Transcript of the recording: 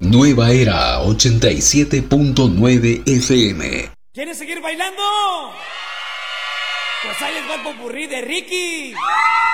Nueva Era 87.9 FM. ¿Quieren seguir bailando? Pues ahí les va el popurrí de Ricky.